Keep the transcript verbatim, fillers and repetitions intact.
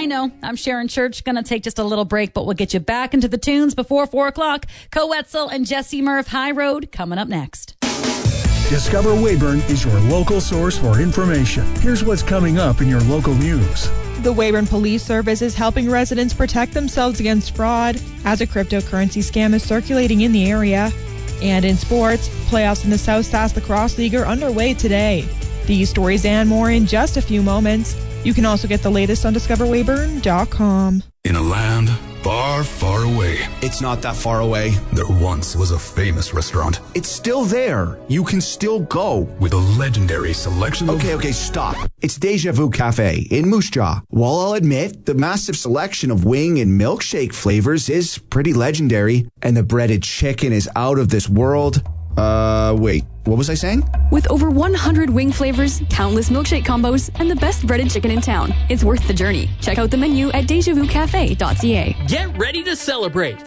know. I'm Sharon Church. Going to take just a little break, but we'll get you back into the tunes before four o'clock. Co Wetzel and Jesse Murph, High Road, coming up next. Discover Weyburn is your local source for information. Here's what's coming up in your local news. The Weyburn Police Service is helping residents protect themselves against fraud as a cryptocurrency scam is circulating in the area. And in sports, playoffs in the South Sask Lacrosse League are underway today. These stories and more in just a few moments. You can also get the latest on discover weyburn dot com. In a land far, far away. It's not that far away. There once was a famous restaurant. It's still there. You can still go. With a legendary selection of... Okay, okay, stop. It's Deja Vu Cafe in Moose Jaw. While I'll admit, the massive selection of wing and milkshake flavors is pretty legendary, and the breaded chicken is out of this world. Uh, wait, what was I saying? With over one hundred wing flavors, countless milkshake combos, and the best breaded chicken in town, it's worth the journey. Check out the menu at deja vu cafe dot c a. Get ready to celebrate.